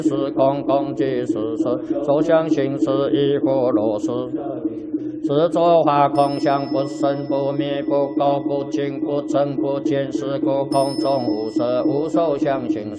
是空空即是实，所相行识亦复如是。是作法空相，不生不灭，不垢不净，不增不减，是故空中无色，无受相行识。